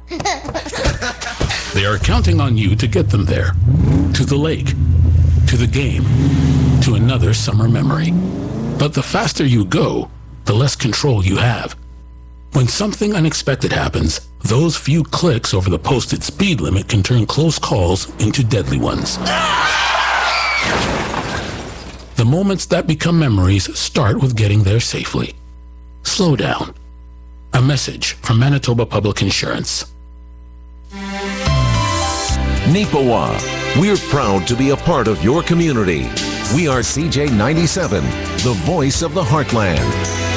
They are counting on you to get them there. To the lake, to the game, to another summer memory. But the faster you go, the less control you have. When something unexpected happens, those few clicks over the posted speed limit can turn close calls into deadly ones. The moments that become memories start with getting there safely. Slow down. A message from Manitoba Public Insurance. Neepawa, we're proud to be a part of your community. We are CJ97, the voice of the Heartland.